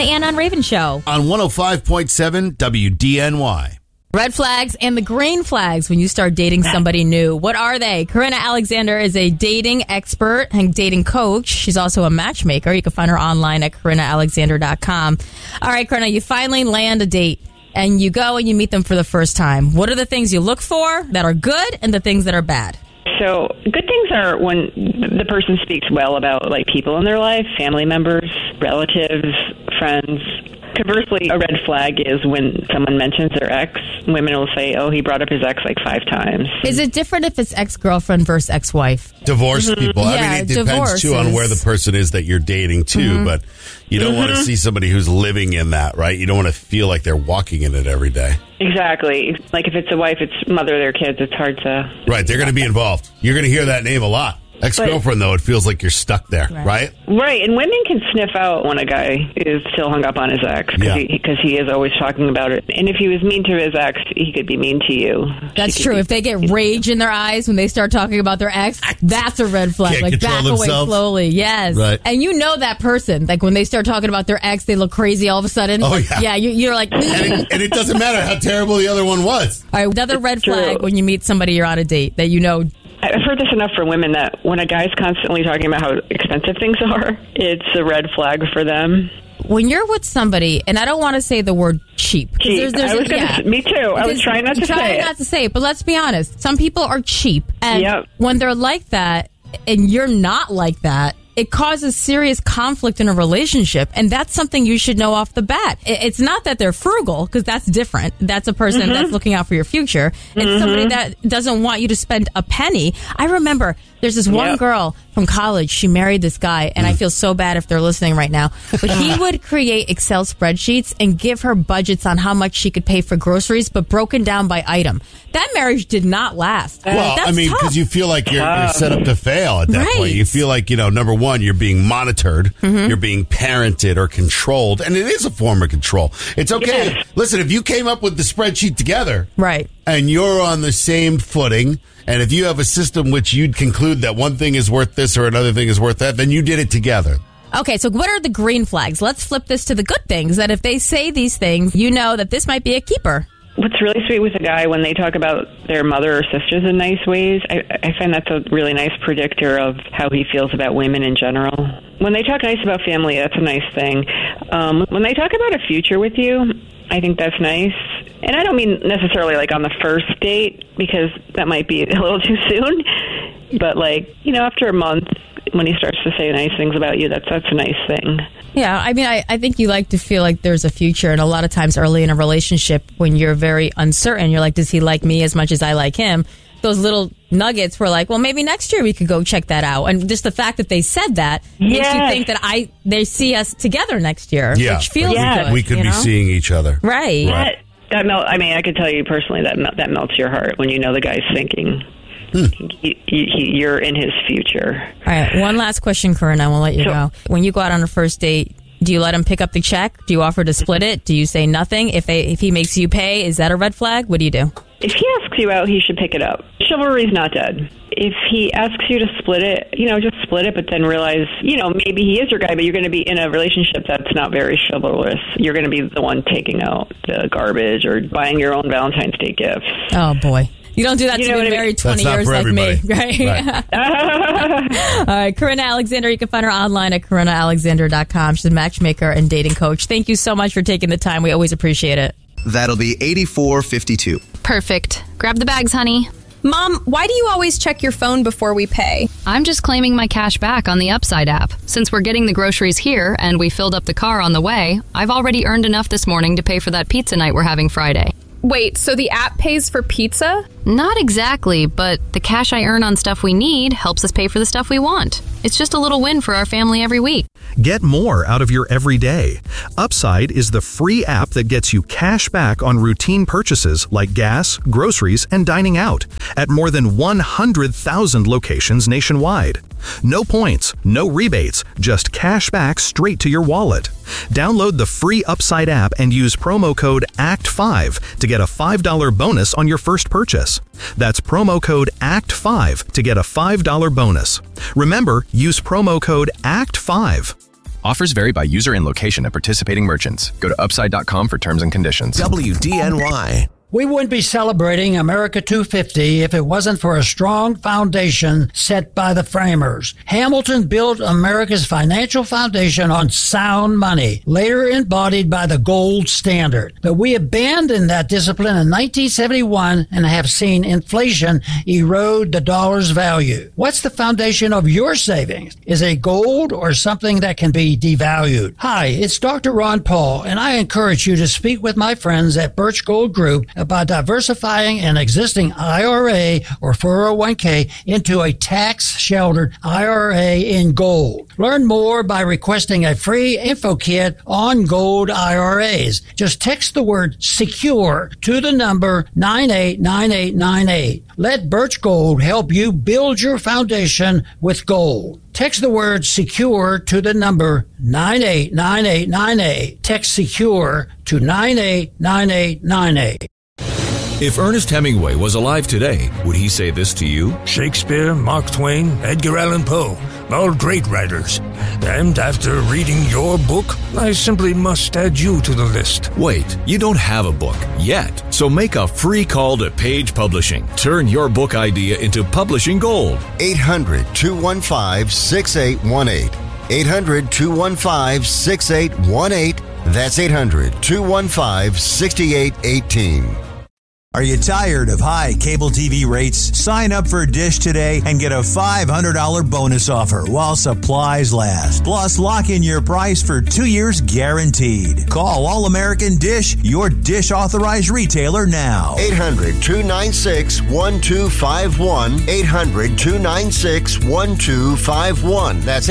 The Ann on Raven Show. On 105.7 WDNY. Red flags and the green flags when you start dating somebody new. What are they? Corinna Alexander is a dating expert and dating coach. She's also a matchmaker. You can find her online at CorinnaAlexander.com. All right, Corinna, you finally land a date and you go and you meet them for the first time. What are the things you look for that are good and the things that are bad? So good things are when the person speaks well about like people in their life, family members, relatives, friends. Conversely, a red flag is when someone mentions their ex. Women will say, oh, he brought up his ex like 5 times. Is it different if it's ex-girlfriend versus ex-wife? Divorced people. Yeah, I mean, it depends, too, on where the person is that you're dating, too. But you don't want to see somebody who's living in that, right? You don't want to feel like they're walking in it every day. Exactly. Like if it's a wife, it's mother of their kids. It's hard to... Right. They're going to be involved. You're going to hear that name a lot. Ex-girlfriend, though, it feels like you're stuck there, right? Right, and women can sniff out when a guy is still hung up on his ex because he is always talking about it. And if he was mean to his ex, he could be mean to you. That's true. If they get rage in their eyes when they start talking about their ex, that's a red flag. Can't like back control away themselves. slowly. Yes. Right. And you know that person. Like when they start talking about their ex, they look crazy all of a sudden. Oh, yeah. Yeah, you're like... and it doesn't matter how terrible the other one was. All right, another red flag when you meet somebody you're on a date that you know... I've heard this enough from women that when a guy's constantly talking about how expensive things are, it's a red flag for them. When you're with somebody, and I don't want to say the word cheap. Cheap. Me too. I was trying not to say it. But let's be honest. Some people are cheap. And when they're like that, and you're not like that, it causes serious conflict in a relationship, and that's something you should know off the bat. It's not that they're frugal, because that's different. That's a person that's looking out for your future. It's somebody that doesn't want you to spend a penny. I remember there's this one girl from college. She married this guy, and I feel so bad if they're listening right now. But he would create Excel spreadsheets and give her budgets on how much she could pay for groceries, but broken down by item. That marriage did not last. Well, that's I mean, because you feel like you're set up to fail at that point. You feel like, number one, you're being monitored, you're being parented or controlled, and it is a form of control. It's okay. Yes. Listen, if you came up with the spreadsheet together, right, and you're on the same footing, and if you have a system which you'd conclude that one thing is worth this or another thing is worth that, then you did it together. Okay, so what are the green flags? Let's flip this to the good things, that if they say these things, you know that this might be a keeper. What's really sweet with a guy when they talk about their mother or sisters in nice ways, I find that's a really nice predictor of how he feels about women in general. When they talk nice about family, that's a nice thing. When they talk about a future with you, I think that's nice. And I don't mean necessarily like on the first date, because that might be a little too soon. But after a month, when he starts to say nice things about you, that's a nice thing. Yeah, I mean, I think you like to feel like there's a future. And a lot of times early in a relationship, when you're very uncertain, you're like, does he like me as much as I like him? Those little nuggets were like, well, maybe next year we could go check that out. And just the fact that they said that makes you think that they see us together next year, which feels good. We could be seeing each other. Right. I could tell you personally that melts your heart when you know the guy's thinking. You're in his future. All right, one last question, Corinna, and we'll let you go. When you go out on a first date, do you let him pick up the check? Do you offer to split it? Do you say nothing? If he makes you pay, is that a red flag? What do you do? If he asks you out, he should pick it up. Chivalry's not dead. If he asks you to split it, just split it, but then realize, maybe he is your guy, but you're going to be in a relationship that's not very chivalrous. You're going to be the one taking out the garbage or buying your own Valentine's Day gifts. Oh, boy. You don't do that to be married 20 years like me, right? All right, Corinna Alexander, you can find her online at CorinnaAlexander.com. She's a matchmaker and dating coach. Thank you so much for taking the time. We always appreciate it. That'll be $84.52. Perfect. Grab the bags, honey. Mom, why do you always check your phone before we pay? I'm just claiming my cash back on the Upside app. Since we're getting the groceries here and we filled up the car on the way, I've already earned enough this morning to pay for that pizza night we're having Friday. Wait, so the app pays for pizza? Not exactly, but the cash I earn on stuff we need helps us pay for the stuff we want. It's just a little win for our family every week. Get more out of your everyday. Upside is the free app that gets you cash back on routine purchases like gas, groceries, and dining out at more than 100,000 locations nationwide. No points, no rebates, just cash back straight to your wallet. Download the free Upside app and use promo code ACT5 to get a $5 bonus on your first purchase. That's promo code ACT5 to get a $5 bonus. Remember, use promo code ACT5. Offers vary by user and location at participating merchants. Go to upside.com for terms and conditions. WDNY. We wouldn't be celebrating America 250 if it wasn't for a strong foundation set by the framers. Hamilton built America's financial foundation on sound money, later embodied by the gold standard. But we abandoned that discipline in 1971 and have seen inflation erode the dollar's value. What's the foundation of your savings? Is it gold or something that can be devalued? Hi, it's Dr. Ron Paul, and I encourage you to speak with my friends at Birch Gold Group about diversifying an existing IRA or 401k into a tax-sheltered IRA in gold. Learn more by requesting a free info kit on gold IRAs. Just text the word SECURE to the number 989898. Let Birch Gold help you build your foundation with gold. Text the word SECURE to the number 989898. Text SECURE to 989898. If Ernest Hemingway was alive today, would he say this to you? Shakespeare, Mark Twain, Edgar Allan Poe, all great writers. And after reading your book, I simply must add you to the list. Wait, you don't have a book yet. So make a free call to Page Publishing. Turn your book idea into publishing gold. 800-215-6818. 800-215-6818. That's 800-215-6818. Are you tired of high cable TV rates? Sign up for Dish today and get a $500 bonus offer while supplies last. Plus, lock in your price for 2 years guaranteed. Call All American Dish, your Dish authorized retailer now. 800-296-1251. 800-296-1251. That's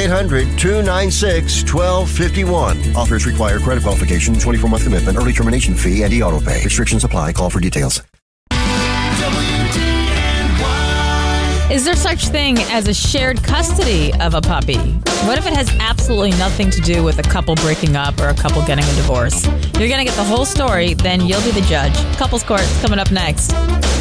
800-296-1251. Offers require credit qualification, 24-month commitment, early termination fee, and e-auto pay. Restrictions apply. Call for details. Is there such thing as a shared custody of a puppy? What if it has absolutely nothing to do with a couple breaking up or a couple getting a divorce? You're going to get the whole story, then you'll be the judge. Couples Court is coming up next.